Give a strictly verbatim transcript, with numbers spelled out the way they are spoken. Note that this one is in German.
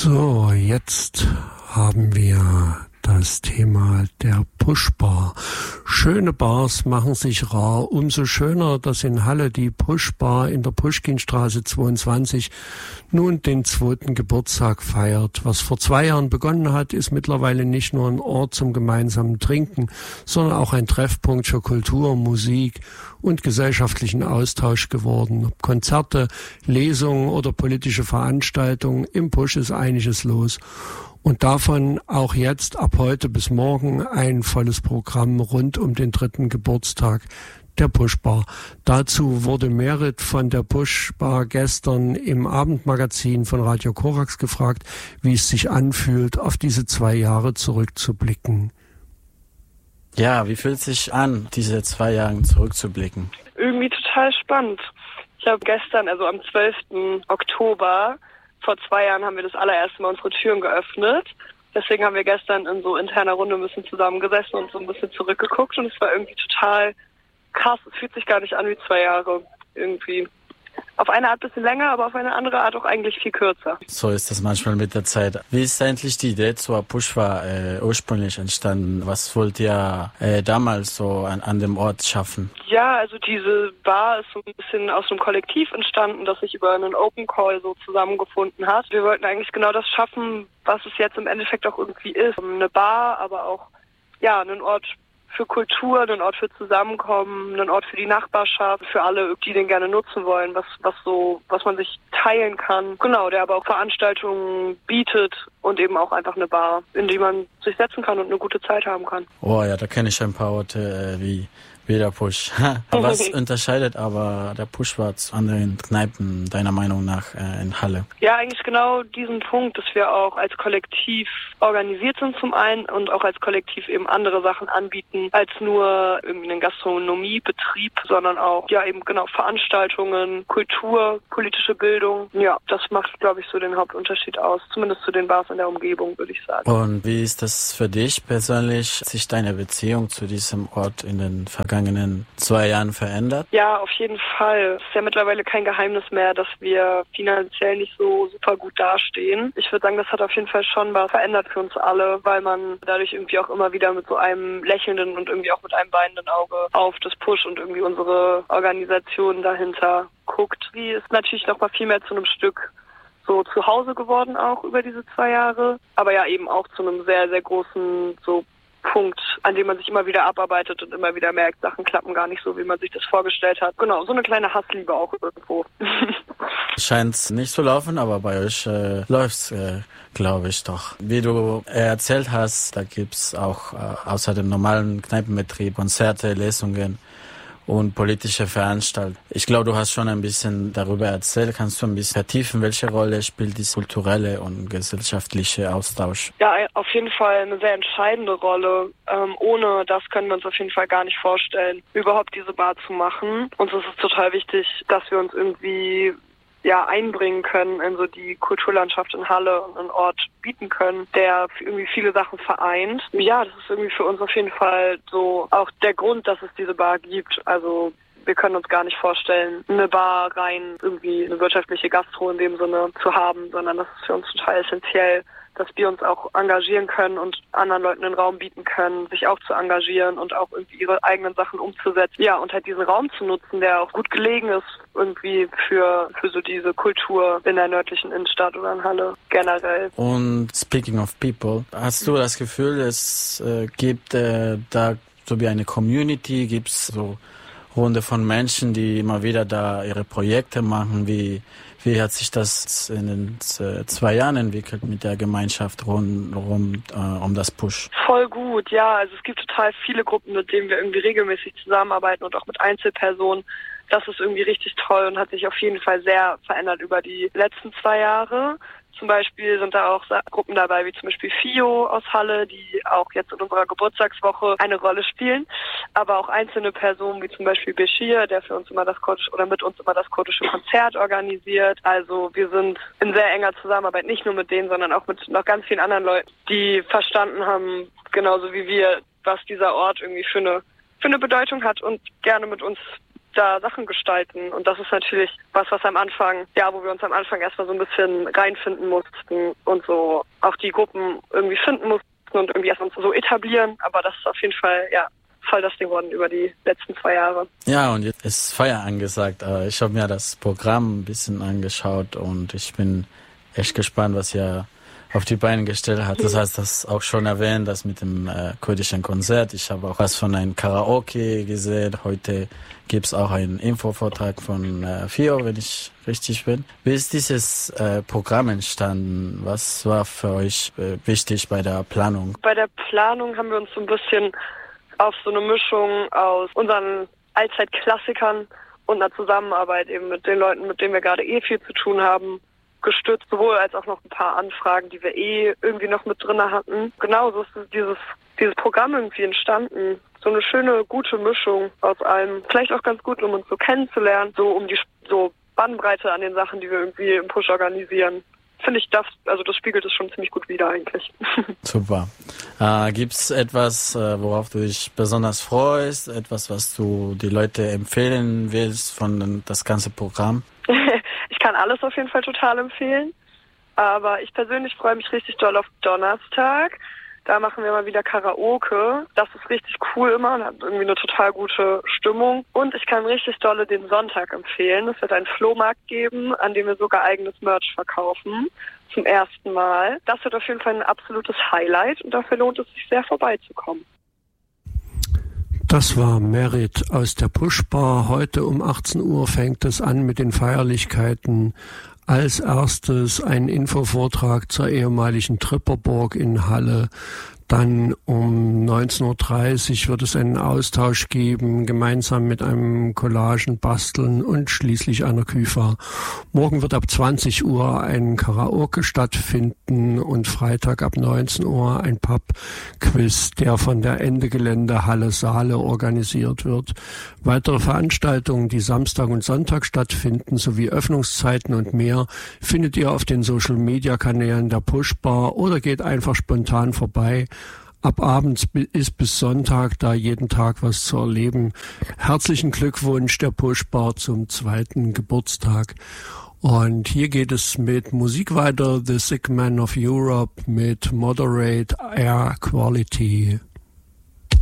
So, jetzt haben wir das Thema der Pushbar. Schöne Bars machen sich rar. Umso schöner, dass in Halle die Pushbar in der Puschkinstraße zweiundzwanzig nun den zweiten Geburtstag feiert. Was vor zwei Jahren begonnen hat, ist mittlerweile nicht nur ein Ort zum gemeinsamen Trinken, sondern auch ein Treffpunkt für Kultur, Musik und gesellschaftlichen Austausch geworden. Ob Konzerte, Lesungen oder politische Veranstaltungen, im Pusch ist einiges los. Und davon auch jetzt ab heute bis morgen ein volles Programm rund um den dritten Geburtstag der Pushbar. Dazu wurde Merit von der Pushbar gestern im Abendmagazin von Radio Korax gefragt, wie es sich anfühlt, auf diese zwei Jahre zurückzublicken. Ja, wie fühlt es sich an, diese zwei Jahre zurückzublicken? Irgendwie total spannend. Ich habe gestern, also am zwölften Oktober, vor zwei Jahren haben wir das allererste Mal unsere Türen geöffnet. Deswegen haben wir gestern in so interner Runde ein bisschen zusammengesessen und so ein bisschen zurückgeguckt. Und es war irgendwie total krass. Es fühlt sich gar nicht an wie zwei Jahre irgendwie. Auf eine Art ein bisschen länger, aber auf eine andere Art auch eigentlich viel kürzer. So ist das manchmal mit der Zeit. Wie ist eigentlich die Idee zur Pushbar äh, ursprünglich entstanden? Was wollt ihr äh, damals so an, an dem Ort schaffen? Ja, also diese Bar ist so ein bisschen aus einem Kollektiv entstanden, das sich über einen Open Call so zusammengefunden hat. Wir wollten eigentlich genau das schaffen, was es jetzt im Endeffekt auch irgendwie ist. Eine Bar, aber auch ja, einen Ort für Kultur, einen Ort für Zusammenkommen, einen Ort für die Nachbarschaft, für alle, die den gerne nutzen wollen, was was so, was man sich teilen kann. Genau, der aber auch Veranstaltungen bietet und eben auch einfach eine Bar, in die man sich setzen kann und eine gute Zeit haben kann. Oh ja, da kenne ich ein paar Orte äh, wie wie der Push. Was unterscheidet aber der Pushbar zu anderen Kneipen deiner Meinung nach äh, in Halle? Ja, eigentlich genau diesen Punkt, dass wir auch als Kollektiv organisiert sind zum einen und auch als Kollektiv eben andere Sachen anbieten als nur irgendwie einen Gastronomiebetrieb, sondern auch ja eben genau Veranstaltungen, Kultur, politische Bildung. Ja, das macht, glaube ich, so den Hauptunterschied aus, zumindest zu den Bars in der Umgebung, würde ich sagen. Und wie ist das für dich persönlich, sich deine Beziehung zu diesem Ort in den vergangenen zwei Jahren verändert? Ja, auf jeden Fall. Es ist ja mittlerweile kein Geheimnis mehr, dass wir finanziell nicht so super gut dastehen. Ich würde sagen, das hat auf jeden Fall schon was verändert für uns alle, weil man dadurch irgendwie auch immer wieder mit so einem lächelnden und irgendwie auch mit einem weinenden Auge auf das Push und irgendwie unsere Organisation dahinter guckt. Die ist natürlich noch mal viel mehr zu einem Stück so zu Hause geworden auch über diese zwei Jahre, aber ja eben auch zu einem sehr, sehr großen so Punkt, an dem man sich immer wieder abarbeitet und immer wieder merkt, Sachen klappen gar nicht so, wie man sich das vorgestellt hat. Genau, so eine kleine Hassliebe auch irgendwo. Scheint's nicht zu laufen, aber bei euch äh, läuft's, äh, glaube ich doch. Wie du äh, erzählt hast, da gibt's auch äh, außer dem normalen Kneipenbetrieb Konzerte, Lesungen und politische Veranstaltungen. Ich glaube, du hast schon ein bisschen darüber erzählt. Kannst du ein bisschen vertiefen, welche Rolle spielt dieser kulturelle und gesellschaftliche Austausch? Ja, auf jeden Fall eine sehr entscheidende Rolle. Ähm, ohne das können wir uns auf jeden Fall gar nicht vorstellen, überhaupt diese Bar zu machen. Uns ist es total wichtig, dass wir uns irgendwie ja einbringen können in so die Kulturlandschaft in Halle und einen Ort bieten können, der irgendwie viele Sachen vereint. Ja, das ist irgendwie für uns auf jeden Fall so auch der Grund, dass es diese Bar gibt. Also wir können uns gar nicht vorstellen, eine Bar rein irgendwie eine wirtschaftliche Gastro in dem Sinne zu haben, sondern das ist für uns total essentiell, dass wir uns auch engagieren können und anderen Leuten einen Raum bieten können, sich auch zu engagieren und auch irgendwie ihre eigenen Sachen umzusetzen. Ja, und halt diesen Raum zu nutzen, der auch gut gelegen ist irgendwie für für so diese Kultur in der nördlichen Innenstadt oder in Halle generell. Und speaking of people, hast du das Gefühl, es äh, gibt äh, da so wie eine Community, gibt es so Runde von Menschen, die immer wieder da ihre Projekte machen? Wie Wie hat sich das in den zwei Jahren entwickelt mit der Gemeinschaft rund, rund äh, um das Push? Voll gut, ja. Also es gibt total viele Gruppen, mit denen wir irgendwie regelmäßig zusammenarbeiten und auch mit Einzelpersonen. Das ist irgendwie richtig toll und hat sich auf jeden Fall sehr verändert über die letzten zwei Jahre. Zum Beispiel sind da auch Gruppen dabei, wie zum Beispiel FIO aus Halle, die auch jetzt in unserer Geburtstagswoche eine Rolle spielen. Aber auch einzelne Personen, wie zum Beispiel Bashir, der für uns immer das kurdische oder mit uns immer das kurdische Konzert organisiert. Also wir sind in sehr enger Zusammenarbeit, nicht nur mit denen, sondern auch mit noch ganz vielen anderen Leuten, die verstanden haben, genauso wie wir, was dieser Ort irgendwie für eine, für eine Bedeutung hat und gerne mit uns da Sachen gestalten. Und das ist natürlich was, was am Anfang, ja, wo wir uns am Anfang erstmal so ein bisschen reinfinden mussten und so auch die Gruppen irgendwie finden mussten und irgendwie erstmal so etablieren. Aber das ist auf jeden Fall, ja, voll das Ding geworden über die letzten zwei Jahre. Ja, und jetzt ist Feier angesagt. Ich habe mir das Programm ein bisschen angeschaut und ich bin echt gespannt, was ihr auf die Beine gestellt hat. Das heißt, das auch schon erwähnt, das mit dem äh, kurdischen Konzert. Ich habe auch was von einem Karaoke gesehen. Heute gibt's auch einen Infovortrag von äh, vier Uhr, wenn ich richtig bin. Wie ist dieses äh, Programm entstanden? Was war für euch äh, wichtig bei der Planung? Bei der Planung haben wir uns so ein bisschen auf so eine Mischung aus unseren Allzeitklassikern und einer Zusammenarbeit eben mit den Leuten, mit denen wir gerade eh viel zu tun haben, gestützt, sowohl als auch noch ein paar Anfragen, die wir eh irgendwie noch mit drin hatten. Genau, so ist dieses, dieses Programm irgendwie entstanden. So eine schöne, gute Mischung aus allem. Vielleicht auch ganz gut, um uns so kennenzulernen, so um die so Bandbreite an den Sachen, die wir irgendwie im Push organisieren. Finde ich, das, also das spiegelt es schon ziemlich gut wider eigentlich. Super. Äh, gibt's etwas, äh, worauf du dich besonders freust? Etwas, was du die Leute empfehlen willst von das ganze Programm? Ich kann alles auf jeden Fall total empfehlen, aber ich persönlich freue mich richtig doll auf Donnerstag. Da machen wir mal wieder Karaoke. Das ist richtig cool immer und hat irgendwie eine total gute Stimmung. Und ich kann richtig dolle den Sonntag empfehlen. Es wird einen Flohmarkt geben, an dem wir sogar eigenes Merch verkaufen. Zum ersten Mal. Das wird auf jeden Fall ein absolutes Highlight und dafür lohnt es sich sehr vorbeizukommen. Das war Merit aus der Pushbar. Heute um achtzehn Uhr fängt es an mit den Feierlichkeiten. Als erstes ein Infovortrag zur ehemaligen Tripperburg in Halle. Dann um neunzehn Uhr dreißig wird es einen Austausch geben, gemeinsam mit einem Collagen basteln und schließlich einer Küfa. Morgen wird ab zwanzig Uhr ein Karaoke stattfinden und Freitag ab neunzehn Uhr ein Pub-Quiz, der von der Ende Gelände Halle Saale organisiert wird. Weitere Veranstaltungen, die Samstag und Sonntag stattfinden, sowie Öffnungszeiten und mehr, findet ihr auf den Social-Media-Kanälen der Pushbar oder geht einfach spontan vorbei. Ab abends ist bis Sonntag da jeden Tag was zu erleben. Herzlichen Glückwunsch der Pushbar zum zweiten Geburtstag. Und hier geht es mit Musik weiter. The Sick Man of Europe mit Moderate Air Quality.